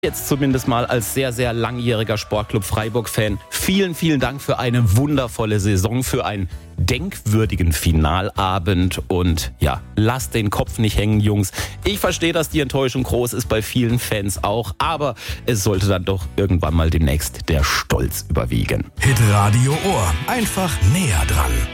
Jetzt zumindest mal als sehr, sehr langjähriger Sportclub Freiburg-Fan. Vielen, vielen Dank für eine wundervolle Saison, für einen denkwürdigen Finalabend. Und ja, lasst den Kopf nicht hängen, Jungs. Ich verstehe, dass die Enttäuschung groß ist, bei vielen Fans auch. Aber es sollte dann doch irgendwann mal demnächst der Stolz überwiegen. Hitradio Ohr. Einfach näher dran.